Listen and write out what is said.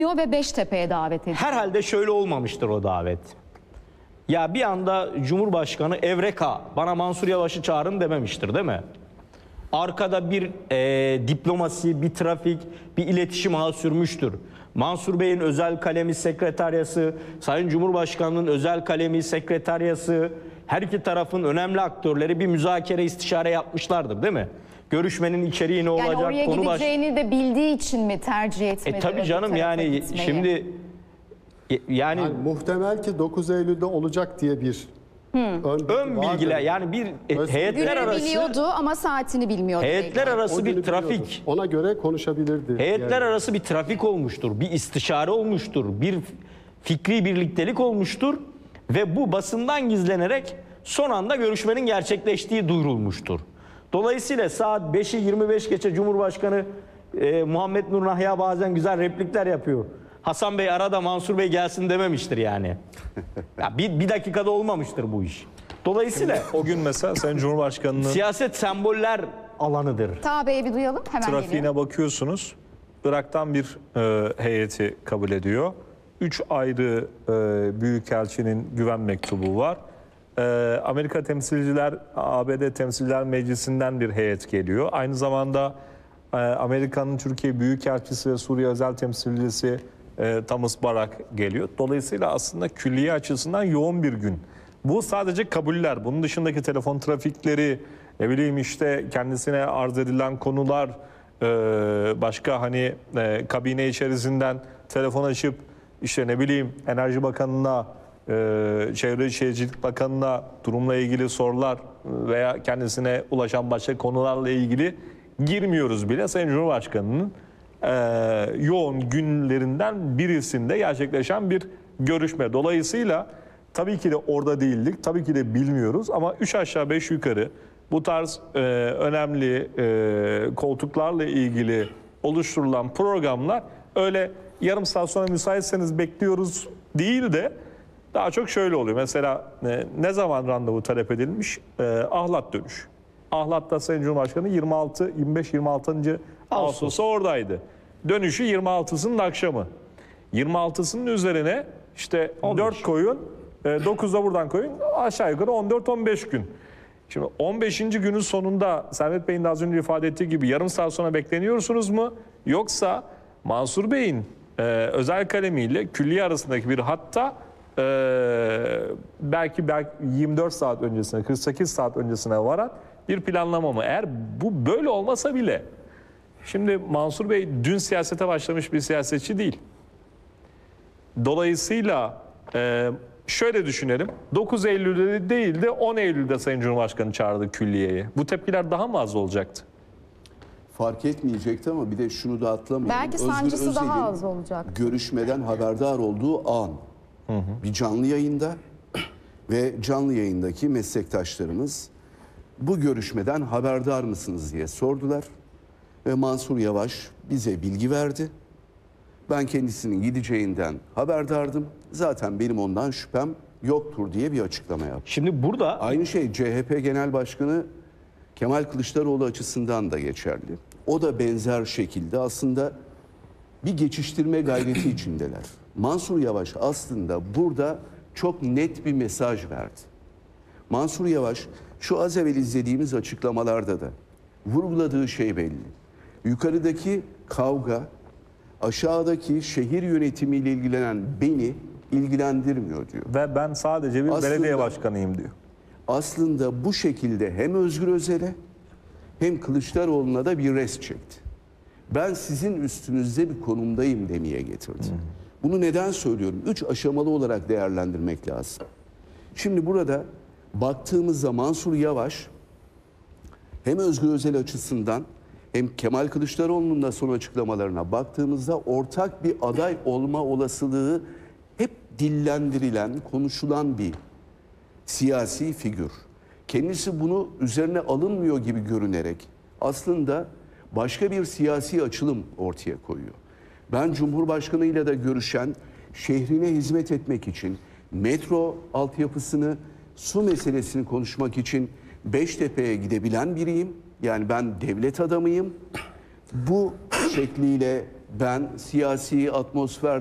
ve Beştepe'ye davet ediyor. Herhalde şöyle olmamıştır o davet. Ya bir anda Cumhurbaşkanı Evreka bana Mansur Yavaş'ı çağırın dememiştir, değil mi? Arkada bir diplomasi, bir trafik, bir iletişim ağı sürmüştür. Mansur Bey'in özel kalemi sekreteryası, Sayın Cumhurbaşkanı'nın özel kalemi sekreteryası, her iki tarafın önemli aktörleri bir müzakere, istişare yapmışlardır, değil mi? Görüşmenin içeriği ne olacak? Yani oraya gideceğini de bildiği için mi tercih etmedi? Tabii canım, yani şimdi yani muhtemel ki 9 Eylül'de olacak diye bir ön bilgiler, yani bir heyetler arası biliyordu ama saatini bilmiyordu. heyetler arası bir trafik. Biliyordur. Ona göre konuşabilirdi. Heyetler arası bir trafik olmuştur, bir istişare olmuştur, bir fikri birliktelik olmuştur ve bu basından gizlenerek son anda görüşmenin gerçekleştiği duyurulmuştur. Dolayısıyla saat 5'i 25 geçe Cumhurbaşkanı Muhammed Nur Nahya bazen güzel replikler yapıyor. Hasan Bey arada Mansur Bey gelsin dememiştir yani. Ya bir dakikada olmamıştır bu iş. Dolayısıyla o gün mesela Sayın Cumhurbaşkanı'nın siyaset semboller alanıdır. Ta Bey'i bir duyalım, hemen trafiğine geliyor. bakıyorsunuz. Irak'tan bir heyeti kabul ediyor. 3 ayrı büyükelçinin güven mektubu var. Amerika Temsilciler, ABD Temsilciler Meclisi'nden bir heyet geliyor. Aynı zamanda Amerika'nın Türkiye Büyükelçisi ve Suriye Özel Temsilcisi Thomas Barak geliyor. Dolayısıyla aslında külliye açısından yoğun bir gün. Bu sadece kabuller. Bunun dışındaki telefon trafikleri, ne bileyim işte kendisine arz edilen konular, başka hani kabine içerisinden telefon açıp işte ne bileyim Enerji Bakanı'na, Çevre Şehircilik Bakanı'na durumla ilgili sorular veya kendisine ulaşan başka konularla ilgili girmiyoruz bile. Sayın Cumhurbaşkanı'nın yoğun günlerinden birisinde gerçekleşen bir görüşme. Dolayısıyla tabii ki de orada değildik, tabii ki de bilmiyoruz ama 3 aşağı 5 yukarı bu tarz önemli koltuklarla ilgili oluşturulan programlar öyle yarım saat sonra müsaitseniz bekliyoruz değil de daha çok şöyle oluyor. Mesela ne zaman randevu talep edilmiş? Ahlat dönüş. Ahlat'ta Sayın Cumhurbaşkanı 25-26. Ağustos'ta oradaydı. Dönüşü 26'sının akşamı. 26'sının üzerine işte 4 koyun, 9'da buradan koyun, aşağı yukarı 14-15 gün. Şimdi 15. günün sonunda Servet Bey'in de az önce ifade ettiği gibi yarım saat sonra bekleniyorsunuz mu? Yoksa Mansur Bey'in özel kalemiyle külliye arasındaki bir hatta belki 24 saat öncesine, 48 saat öncesine varan bir planlama mı? Eğer bu böyle olmasa bile, şimdi Mansur Bey dün siyasete başlamış bir siyasetçi değil. Dolayısıyla şöyle düşünelim. 9 Eylül'de değil de 10 Eylül'de Sayın Cumhurbaşkanı çağırdı külliyeye. Bu tepkiler daha mı az olacaktı? Fark etmeyecekti ama bir de şunu da atlamayalım. Belki sancısı daha az olacak. Görüşmeden haberdar olduğu an. Bir canlı yayında ve canlı yayındaki meslektaşlarımız bu görüşmeden haberdar mısınız diye sordular. Ve Mansur Yavaş bize bilgi verdi. Ben kendisinin gideceğinden haberdardım. Zaten benim ondan şüphem yoktur diye bir açıklama yaptı. Şimdi burada Aynı şey CHP Genel Başkanı Kemal Kılıçdaroğlu açısından da geçerli. O da benzer şekilde aslında bir geçiştirme gayreti içindeler. Mansur Yavaş aslında burada çok net bir mesaj verdi. Mansur Yavaş şu az evvel izlediğimiz açıklamalarda da vurguladığı şey belli. Yukarıdaki kavga, aşağıdaki şehir yönetimiyle ilgilenen beni ilgilendirmiyor diyor. Ve ben sadece bir belediye başkanıyım diyor. Aslında bu şekilde hem Özgür Özel'e hem Kılıçdaroğlu'na da bir res çekti. Ben sizin üstünüzde bir konumdayım demeye getirdi. Bunu neden söylüyorum? 3 aşamalı olarak değerlendirmek lazım. Şimdi burada baktığımızda Mansur Yavaş hem Özgür Özel açısından hem Kemal Kılıçdaroğlu'nun da son açıklamalarına baktığımızda ortak bir aday olma olasılığı hep dillendirilen, konuşulan bir siyasi figür. Kendisi bunu üzerine alınmıyor gibi görünerek aslında başka bir siyasi açılım ortaya koyuyor. Ben Cumhurbaşkanıyla da görüşen, şehrine hizmet etmek için, metro altyapısını, su meselesini konuşmak için Beştepe'ye gidebilen biriyim. Yani ben devlet adamıyım. Bu şekliyle Ben siyasi atmosfer